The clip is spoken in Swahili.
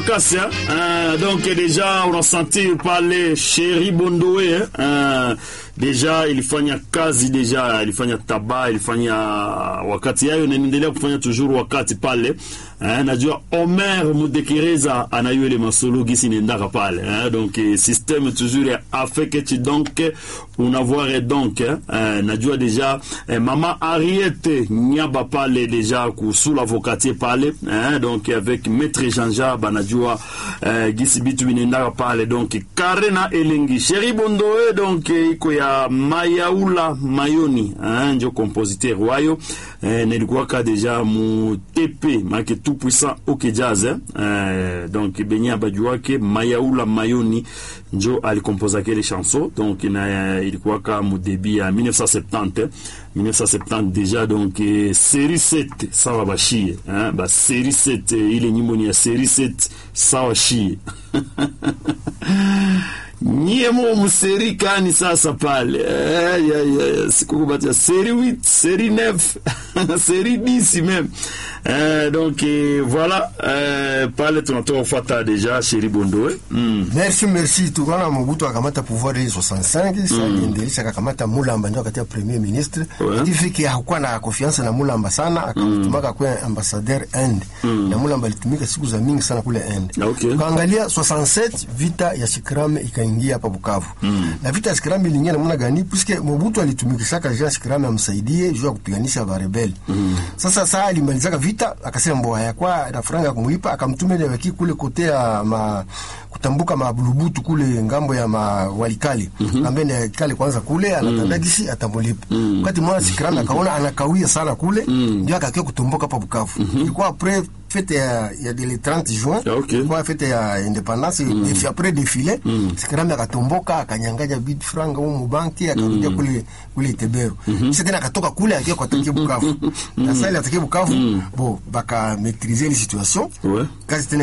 Kassia, donc déjà on a senti parler Chéri Bondoe, deja ilifanya kazi, deja ilifanya taba, ilifanya wakati yayo na inaendelea kufanya toujours wakati pale. Najua Omer Mudekereza anayo ile masolo gisi nendaka pale, donc système toujours affecté, donc on avoir donc najua deja Mama Ariete Nyaba pale deja sous l'avocatier pale, donc avec Maître Jean-Jean banajua gisi bitu binendaka pale, donc Karena Elengi Chéri Bondoe, donc iko ya Mayaula Mayoni, ndio compositeur wayo, nilikuwa ka deja mu TP make tout puissant OK Jazz, donc benya bajua ke Mayaula Mayoni ndio alikompoza kile chanson, donc ilikuwa ka mu début ya 1970 déjà, donc série 7 sawa bashie, ba série 7 ile nyimbo ni ya série 7 sawa shie. Nyie mo série kani sasa pale, sikukubatia série 8, série 9, série 10 même. Donc voilà, pale tunatoka kufuata deja Chéri Bondoe. Merci tukana Mobutu akamata pouvoir ile 65, sasa endelea akakamata Mulamba ndio akatia premier ministre. Ifiki hakuwa na confiance na Mulamba sana, akamtumaka kwa ambassadeur Inde. Na Mulamba alitumika siku za mingi sana kule Inde. Kaangalia 67 vita ya Shikrame ikaingia hapa Bukavu. Na vita ya Shikrame iliingia namna gani? Puisque Mobutu alitumikisha kaja Shikrame amsaidie juu ya kupiganisha ba rebel. Sasa alimaliza vita akasema mboa ya kwa na franga kumulipa, akamtume ile waki kule kotea kutambuka mabulubutu kule ngambo ya Walikali. Ambene kale kwanza kule anatandagisi atamulipa. Wakati mwana Shikrame akaona anakawia sana kule, ndio akakia kutomboka hapa Bukavu. Ilikuwa après fête ya le 30 juin, kwa fête ya indépendance, et après défilé, Shikrame akatomboka akanyanganya bid franga mu banki, akarudia kule Tebero. Sasa tena akatoka kule akakia kwa Takie Bukavu. Na sasa ile Takie Bukavu, bon baka maîtriser la situation. Kazi